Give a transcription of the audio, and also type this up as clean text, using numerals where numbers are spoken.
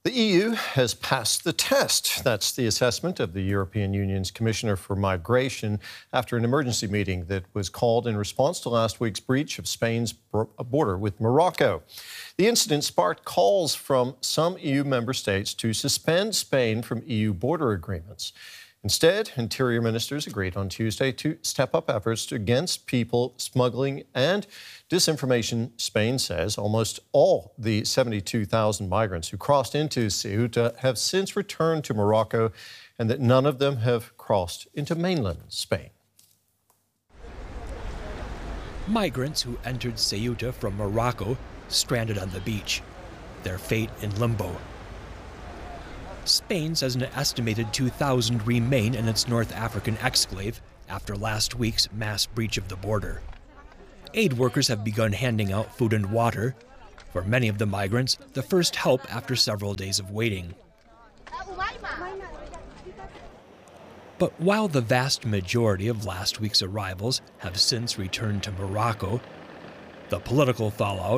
The EU has passed the test. That's the assessment of the European Union's Commissioner for Migration after an emergency meeting that was called in response to last week's breach of Spain's border with Morocco. The incident sparked calls from some EU member states to suspend Spain from EU border agreements. Instead, interior ministers agreed on Tuesday to step up efforts against people smuggling and disinformation. Spain says almost all the 72,000 migrants who crossed into Ceuta have since returned to Morocco and that none of them have crossed into mainland Spain. Migrants who entered Ceuta from Morocco stranded on the beach, their fate in limbo. Spain says an estimated 2,000 remain in its North African exclave after last week's mass breach of the border. Aid workers have begun handing out food and water. For many of the migrants, the first help after several days of waiting. But while the vast majority of last week's arrivals have since returned to Morocco, the political fallout